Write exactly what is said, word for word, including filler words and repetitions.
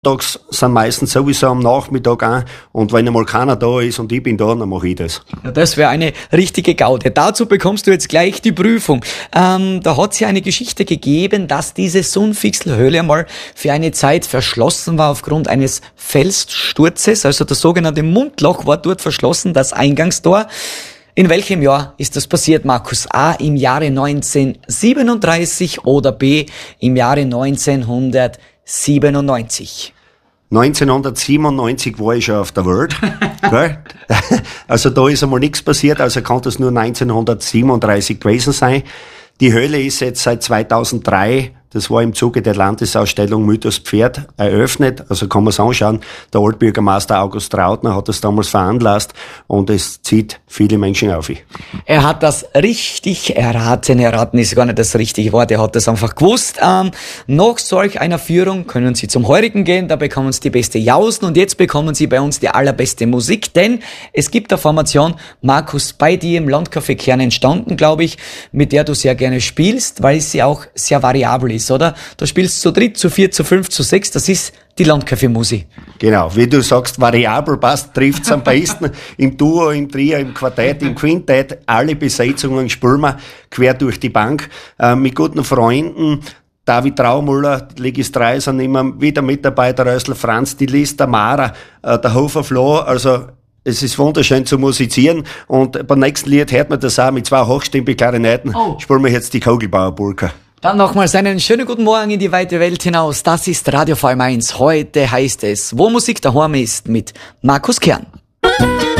Tags sind meistens sowieso am Nachmittag auch. Und wenn einmal keiner da ist und ich bin da, dann mache ich das. Ja, das wäre eine richtige Gaude. Dazu bekommst du jetzt gleich die Prüfung. Ähm, da hat es ja eine Geschichte gegeben, dass diese Sundfixl-Höhle einmal für eine Zeit verschlossen war aufgrund eines Felssturzes. Also das sogenannte Mundloch war dort verschlossen, das Eingangstor. In welchem Jahr ist das passiert, Markus? A. im Jahre neunzehnhundertsiebenunddreißig oder B. im Jahre neunzehnhundertsiebenundneunzig? neunzehnhundertsiebenundneunzig war ich schon auf der Welt. Also da ist einmal nichts passiert, also kann das nur neunzehnhundertsiebenunddreißig gewesen sein. Die Höhle ist jetzt seit zweitausenddrei, das war im Zuge der Landesausstellung Mythos Pferd, eröffnet. Also kann man es anschauen. Der Altbürgermeister August Trautner hat das damals veranlasst und es zieht viele Menschen auf. Er hat das richtig erraten. Erraten ist gar nicht das richtige Wort. Er hat das einfach gewusst. Ähm, nach solch einer Führung können Sie zum Heurigen gehen. Da bekommen Sie die beste Jausen und jetzt bekommen Sie bei uns die allerbeste Musik, denn es gibt eine Formation, Markus, bei dir im Landcafé Kern entstanden, glaube ich, mit der du sehr gerne spielst, weil sie auch sehr variabel ist, oder? Du spielst zu dritt, zu vier, zu fünf, zu sechs, das ist die Landcafé-Musik. Genau, wie du sagst, variabel passt, trifft's am besten. Im Duo, im Trio, im Quartett, im Quintett, alle Besetzungen spielen wir quer durch die Bank, äh, mit guten Freunden. David Traumüller, Legis drei sind immer wieder mit dabei, der Rösler Franz, die Liz, der Mara, äh, der Hofer Flo, also es ist wunderschön zu musizieren und beim nächsten Lied hört man das auch mit zwei hochstimmige Klarinetten. Oh. Spielen wir jetzt die Kogelbauer-Polka. Dann nochmals einen schönen guten Morgen in die weite Welt hinaus. Das ist Radio V M eins. Heute heißt es, wo Musik daheim ist, mit Markus Kern.